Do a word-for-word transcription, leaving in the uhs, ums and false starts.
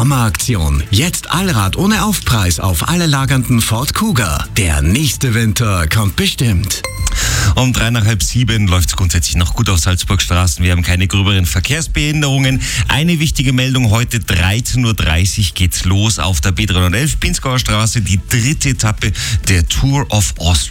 Sommeraktion. Jetzt Allrad ohne Aufpreis auf alle lagernden Ford Kuga. Der nächste Winter kommt bestimmt. Um drei nach halb sieben läuft es grundsätzlich noch gut auf Salzburgstraßen. Wir haben keine gröberen Verkehrsbehinderungen. Eine wichtige Meldung, heute dreizehn Uhr dreißig geht's los auf der B dreihundertelf Pinzgauer Straße, die dritte Etappe der Tour of Austria.